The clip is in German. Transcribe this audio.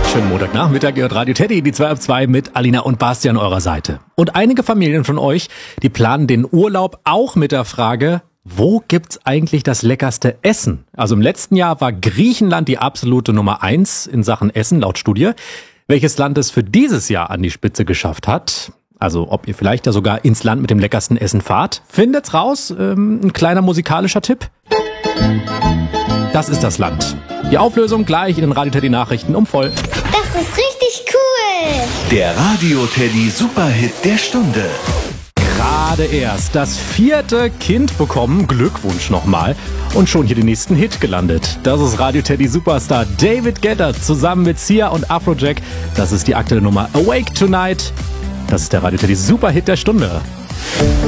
Schönen Montagnachmittag, ihr hört Radio Teddy, die 2 auf 2 mit Alina und Basti an eurer Seite. Und einige Familien von euch, die planen den Urlaub auch mit der Frage, wo gibt's eigentlich das leckerste Essen? Also im letzten Jahr war Griechenland die absolute Nummer 1 in Sachen Essen, laut Studie. Welches Land es für dieses Jahr an die Spitze geschafft hat, also ob ihr vielleicht ja sogar ins Land mit dem leckersten Essen fahrt, findet's raus. Ein kleiner musikalischer Tipp. Das ist das Land. Die Auflösung gleich in den Radio Teddy Nachrichten um voll. Das ist richtig cool. Der Radio Teddy Superhit der Stunde. Gerade erst das 4. Kind bekommen, Glückwunsch nochmal, und schon hier den nächsten Hit gelandet. Das ist Radio Teddy Superstar David Guetta zusammen mit Sia und Afrojack. Das ist die aktuelle Nummer Awake Tonight. Das ist der Radio Teddy Superhit der Stunde.